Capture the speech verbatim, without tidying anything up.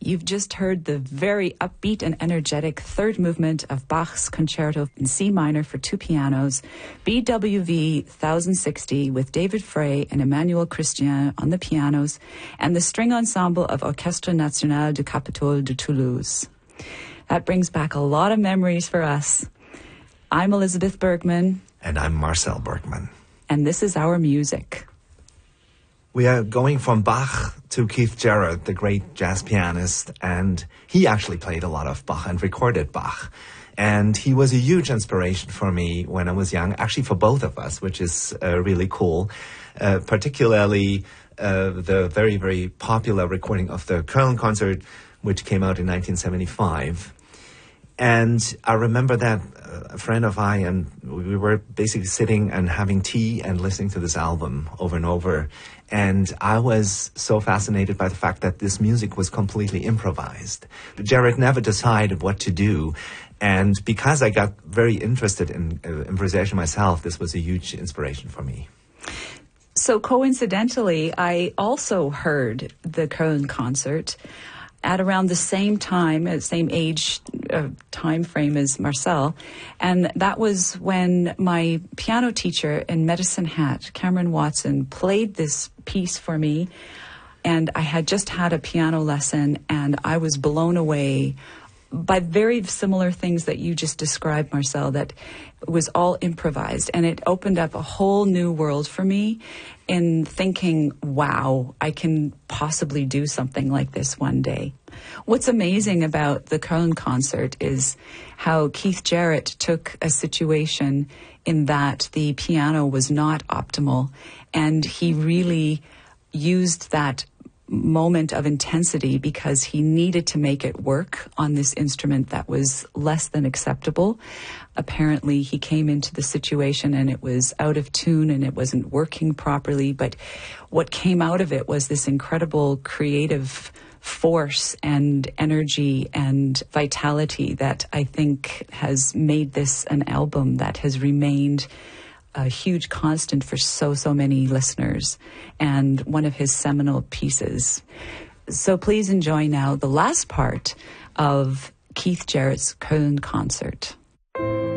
You've just heard the very upbeat and energetic third movement of Bach's Concerto in C minor for two pianos, B W V one thousand sixty, with David Frey and Emmanuel Christian on the pianos, and the string ensemble of Orchestre National du Capitole de Toulouse. That brings back a lot of memories for us. I'm Elizabeth Bergman. And I'm Marcel Bergman. And this is our music. We are going from Bach to Keith Jarrett, the great jazz pianist, and he actually played a lot of Bach and recorded Bach. And he was a huge inspiration for me when I was young, actually for both of us, which is uh, really cool, uh, particularly uh, the very, very popular recording of the Köln concert, which came out in nineteen seventy-five. And I remember that uh, a friend of I and we were basically sitting and having tea and listening to this album over and over. And I was so fascinated by the fact that this music was completely improvised. Jarrett never decided what to do. And because I got very interested in uh, improvisation myself, this was a huge inspiration for me. So coincidentally, I also heard the Köln concert at around the same time, at the same age uh, time frame as Marcel. And that was when my piano teacher in Medicine Hat, Cameron Watson, played this piece for me. And I had just had a piano lesson, and I was blown away by very similar things that you just described, Marcel, that it was all improvised. And it opened up a whole new world for me in thinking, wow, I can possibly do something like this one day. What's amazing about the Köln concert is how Keith Jarrett took a situation in that the piano was not optimal, and he really used that moment of intensity because he needed to make it work on this instrument that was less than acceptable. Apparently, he came into the situation and it was out of tune and it wasn't working properly. But what came out of it was this incredible creative force and energy and vitality that I think has made this an album that has remained a huge constant for so, so many listeners, and one of his seminal pieces. So please enjoy now the last part of Keith Jarrett's Köln concert.